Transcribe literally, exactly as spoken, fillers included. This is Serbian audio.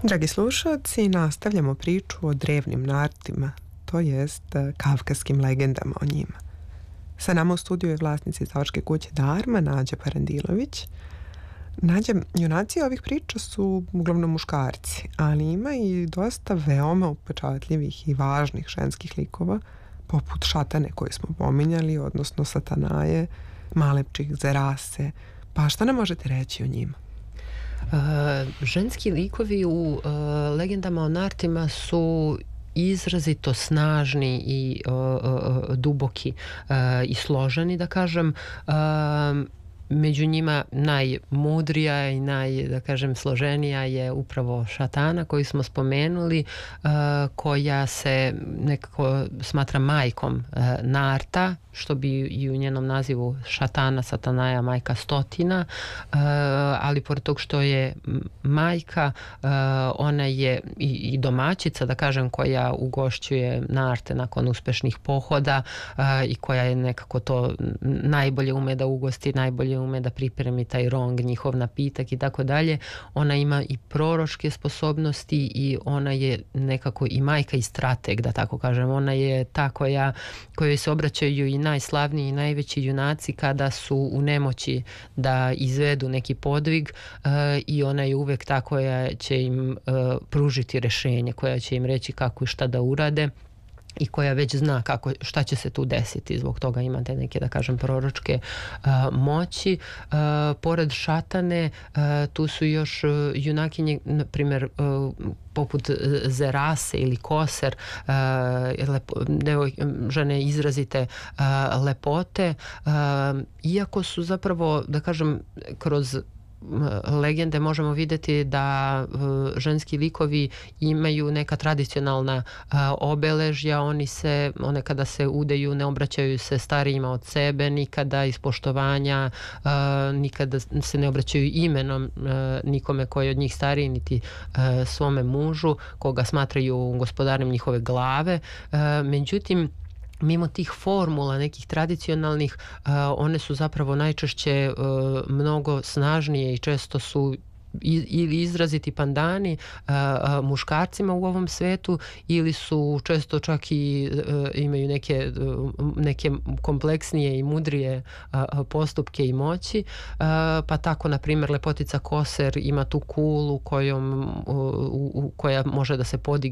Dragi slušalci, nastavljamo priču o drevnim nartima, to jest kavkazskim legendama o njima. Sa nama u studiju je vlasnica izdavačke kuće Dharma, Nađa Parandilović. Nađa, junaci ovih priča su uglavnom muškarci, ali ima i dosta veoma upečatljivih i važnih ženskih likova, poput Šatane koju smo pominjali, odnosno Satanaje, Malepčih, Zerase. Pa šta nam možete reći o njima? Uh, ženski likovi u uh, legendama o nartima su izrazito snažni i uh, uh, duboki uh, i složeni, da kažem. Uh, među njima najmudrija i naj, da kažem, složenija je upravo Šatana koju smo spomenuli, uh, koja se nekako smatra majkom uh, narta, što bi i u njenom nazivu Šatana, Satanaja, majka stotina, uh, ali pored tog što je majka, uh, ona je i, i domaćica, da kažem, koja ugošćuje narte nakon uspešnih pohoda uh, i koja je nekako to najbolje ume da ugosti, najbolje ume da pripremi taj rong, njihov napitak i tako dalje. Ona ima i proročke sposobnosti i ona je nekako i majka i strateg, da tako kažem. Ona je ta koja, kojoj se obraćaju i najslavniji i najveći junaci kada su u nemoći da izvedu neki podvig, uh, i ona je uvek ta koja će im uh, pružiti rešenje, koja će im reći kako i šta da urade i koja već zna kako, šta će se tu desiti. Zbog toga imate neke, da kažem, proročke uh, moći. Uh, pored Šatane uh, tu su još uh, junakinje, na primjer, uh, poput Zerase ili Koser, uh, lepo, devoj, žene izrazite uh, lepote, uh, iako su zapravo, da kažem, kroz legende možemo vidjeti da uh, ženski likovi imaju neka tradicionalna uh, obeležja. Oni se, one kada se udeju ne obraćaju se starijima od sebe, nikada iz poštovanja, uh, nikada se ne obraćaju imenom uh, nikome koji je od njih stariji, niti uh, svome mužu koga smatraju gospodarem njihove glave. Uh, međutim, mimo tih formula nekih tradicionalnih, uh, one su zapravo najčešće uh, mnogo snažnije i često su ili izraziti pandani uh, uh, muškarcima u ovom svetu, ili su često čak i uh, imaju neke, uh, neke kompleksnije i mudrije uh, postupke i moći, uh, pa tako na primjer lepotica Koser ima tu kulu kojom, uh, u, u, koja može da se podigne